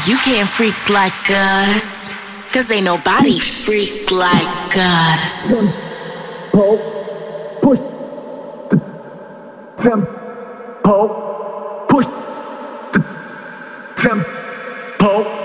You can't freak like us, 'cause ain't nobody freak like us. Tempo, push the tempo, push the tempo.